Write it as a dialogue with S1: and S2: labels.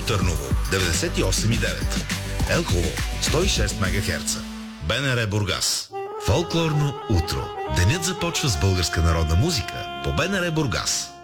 S1: Търново 98,9. Елхово 106 МГц. БНР Бургас. Фолклорно утро. Денят започва с българска народна музика по БНР Бургас.